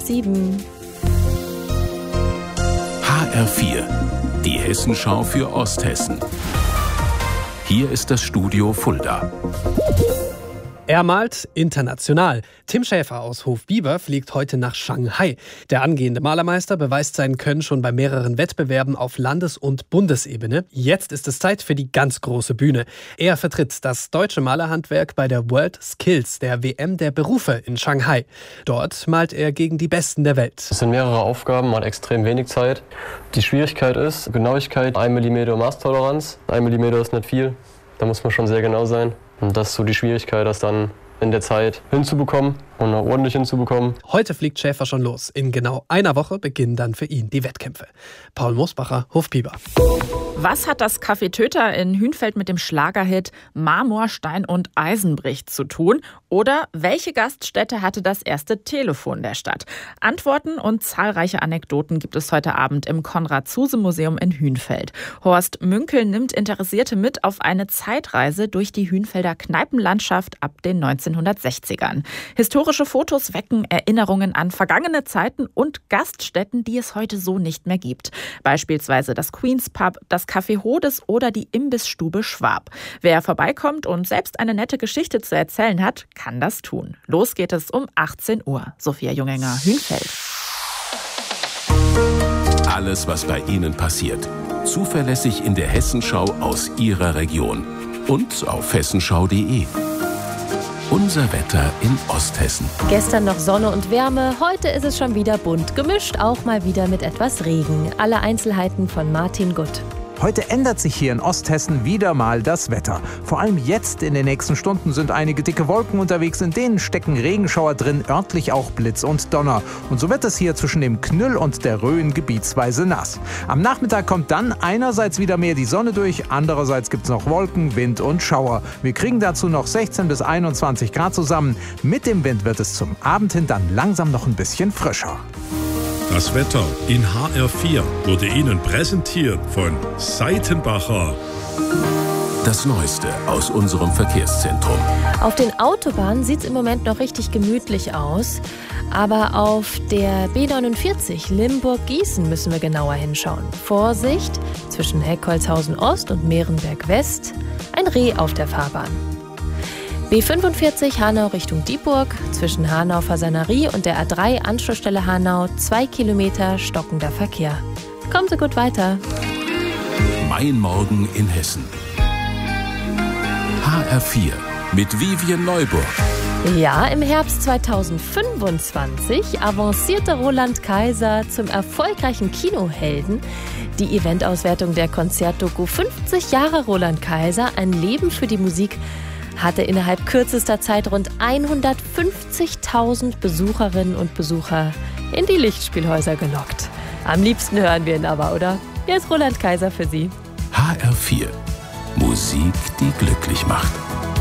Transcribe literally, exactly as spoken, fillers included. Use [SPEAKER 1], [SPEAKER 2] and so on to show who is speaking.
[SPEAKER 1] sieben.
[SPEAKER 2] H R vier, die Hessenschau für Osthessen. Hier ist das Studio Fulda.
[SPEAKER 3] Er malt international. Tim Schäfer aus Hofbieber fliegt heute nach Shanghai. Der angehende Malermeister beweist sein Können schon bei mehreren Wettbewerben auf Landes- und Bundesebene. Jetzt ist es Zeit für die ganz große Bühne. Er vertritt das deutsche Malerhandwerk bei der World Skills, der W M der Berufe in Shanghai. Dort malt er gegen die Besten der Welt.
[SPEAKER 4] Es sind mehrere Aufgaben, man hat extrem wenig Zeit. Die Schwierigkeit ist Genauigkeit, ein Millimeter Maßtoleranz. ein Millimeter ist nicht viel, da muss man schon sehr genau sein. Und das ist so die Schwierigkeit, das dann in der Zeit hinzubekommen und auch ordentlich hinzubekommen.
[SPEAKER 3] Heute fliegt Schäfer schon los. In genau einer Woche beginnen dann für ihn die Wettkämpfe. Paul Mosbacher, Hofbieber.
[SPEAKER 5] Was hat das Café Töter in Hünfeld mit dem Schlagerhit Marmor, Stein und Eisenbricht zu tun? Oder welche Gaststätte hatte das erste Telefon der Stadt? Antworten und zahlreiche Anekdoten gibt es heute Abend im Konrad-Zuse-Museum in Hünfeld. Horst Münkel nimmt Interessierte mit auf eine Zeitreise durch die Hünfelder Kneipenlandschaft ab den neunzehnhundertsechzigern. Historische Fotos wecken Erinnerungen an vergangene Zeiten und Gaststätten, die es heute so nicht mehr gibt. Beispielsweise das Queen's Pub, das Café Hodes oder die Imbissstube Schwab. Wer vorbeikommt und selbst eine nette Geschichte zu erzählen hat, kann das tun. Los geht es um achtzehn Uhr. Sophia Jungenger, Hünfeld.
[SPEAKER 2] Alles, was bei Ihnen passiert. Zuverlässig in der Hessenschau aus Ihrer Region. Und auf hessenschau punkt de. Unser Wetter in Osthessen.
[SPEAKER 1] Gestern noch Sonne und Wärme, heute ist es schon wieder bunt gemischt, auch mal wieder mit etwas Regen. Alle Einzelheiten von Martin Gutt.
[SPEAKER 6] Heute ändert sich hier in Osthessen wieder mal das Wetter. Vor allem jetzt in den nächsten Stunden sind einige dicke Wolken unterwegs, in denen stecken Regenschauer drin, örtlich auch Blitz und Donner. Und so wird es hier zwischen dem Knüll und der Rhön gebietsweise nass. Am Nachmittag kommt dann einerseits wieder mehr die Sonne durch, andererseits gibt es noch Wolken, Wind und Schauer. Wir kriegen dazu noch sechzehn bis einundzwanzig Grad zusammen. Mit dem Wind wird es zum Abend hin dann langsam noch ein bisschen frischer.
[SPEAKER 7] Das Wetter in H R vier wurde Ihnen präsentiert von Seitenbacher.
[SPEAKER 2] Das Neueste aus unserem Verkehrszentrum.
[SPEAKER 1] Auf den Autobahnen sieht es im Moment noch richtig gemütlich aus. Aber auf der B neunundvierzig Limburg-Gießen müssen wir genauer hinschauen. Vorsicht, zwischen Heckholzhausen Ost und Mehrenberg West ein Reh auf der Fahrbahn. B fünfundvierzig Hanau Richtung Dieburg, zwischen Hanau Fasanerie und der A drei Anschlussstelle Hanau, zwei Kilometer stockender Verkehr. Kommen Sie gut weiter.
[SPEAKER 2] Mein Morgen in Hessen. H R vier mit Vivian Neuburg.
[SPEAKER 1] Ja, im Herbst zweitausendfünfundzwanzig avancierte Roland Kaiser zum erfolgreichen Kinohelden. Die Eventauswertung der Konzertdoku fünfzig Jahre Roland Kaiser, ein Leben für die Musik, hatte innerhalb kürzester Zeit rund hundertfünfzigtausend Besucherinnen und Besucher in die Lichtspielhäuser gelockt. Am liebsten hören wir ihn aber, oder? Hier ist Roland Kaiser für Sie.
[SPEAKER 2] H R vier. Musik, die glücklich macht.